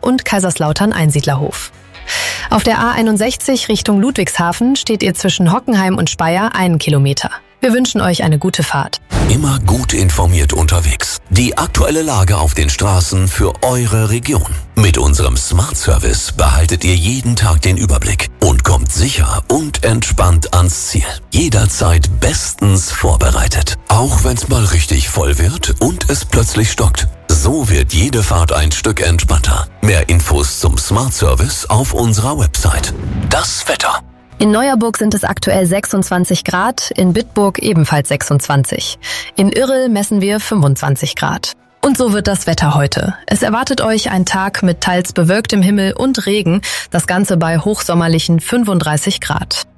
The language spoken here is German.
und Kaiserslautern-Einsiedlerhof. Auf der A61 Richtung Ludwigshafen steht ihr zwischen Hockenheim und Speyer 1 Kilometer. Wir wünschen euch eine gute Fahrt. Immer gut informiert unterwegs. Die aktuelle Lage auf den Straßen für eure Region. Mit unserem Smart Service behaltet ihr jeden Tag den Überblick und kommt sicher und entspannt ans Ziel. Jederzeit bestens vorbereitet. Auch wenn's mal richtig voll wird und es plötzlich stockt. So wird jede Fahrt ein Stück entspannter. Mehr Infos zum Smart Service auf unserer Website. Das Wetter. In Neuerburg sind es aktuell 26 Grad, in Bitburg ebenfalls 26. In Irrel messen wir 25 Grad. Und so wird das Wetter heute. Es erwartet euch ein Tag mit teils bewölktem Himmel und Regen, das Ganze bei hochsommerlichen 35 Grad.